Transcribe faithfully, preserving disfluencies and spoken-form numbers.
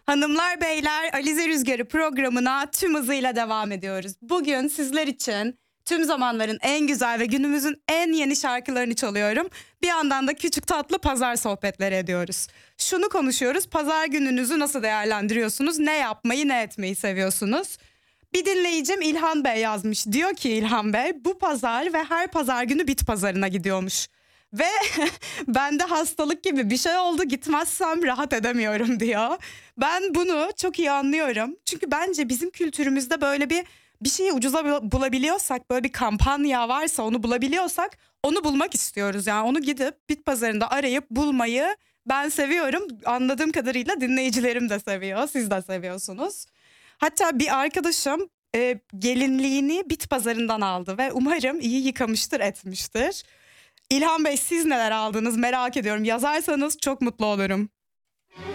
Hanımlar beyler, Alize Rüzgarı programına tüm hızıyla devam ediyoruz. Bugün sizler için tüm zamanların en güzel ve günümüzün en yeni şarkılarını çalıyorum. Bir yandan da küçük tatlı pazar sohbetleri ediyoruz. Şunu konuşuyoruz: pazar gününüzü nasıl değerlendiriyorsunuz? Ne yapmayı, ne etmeyi seviyorsunuz? Bir dinleyicim İlhan Bey yazmış. Diyor ki İlhan Bey, bu pazar ve her pazar günü bit pazarına gidiyormuş. Ve bende hastalık gibi bir şey oldu, gitmezsem rahat edemiyorum diyor. Ben bunu çok iyi anlıyorum. Çünkü bence bizim kültürümüzde böyle bir bir şeyi ucuza bul- bulabiliyorsak, böyle bir kampanya varsa onu bulabiliyorsak onu bulmak istiyoruz. Yani onu gidip bit pazarında arayıp bulmayı ben seviyorum. Anladığım kadarıyla dinleyicilerim de seviyor. Siz de seviyorsunuz. Hatta bir arkadaşım e, gelinliğini bit pazarından aldı ve umarım iyi yıkamıştır, etmiştir. İlhan Bey, siz neler aldınız merak ediyorum. Yazarsanız çok mutlu olurum.